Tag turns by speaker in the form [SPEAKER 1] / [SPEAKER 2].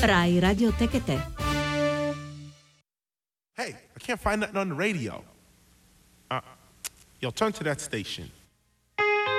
[SPEAKER 1] Rai Radio Tech e Te.
[SPEAKER 2] Hey, I can't find nothing on the radio. Yo, turn to that station.